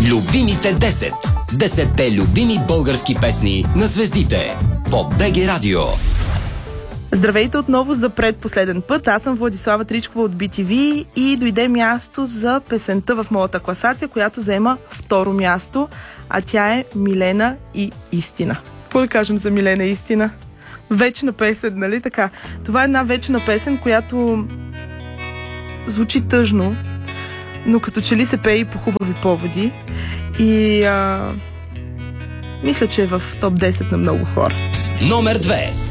Любимите 10. 10-те любими български песни на звездите по БГ Радио. Здравейте отново за предпоследен път. Аз съм Владислава Тричкова от BTV и дойде място за песента в моята класация, която заема второ място, а тя е Милена и Истина. Какво да кажем за Милена и Истина? Вечна песен, нали така? Това е една вечна песен, която звучи тъжно, но като че ли се пее и по хубави поводи. И мисля, че е в топ 10 на много хора. Номер 2.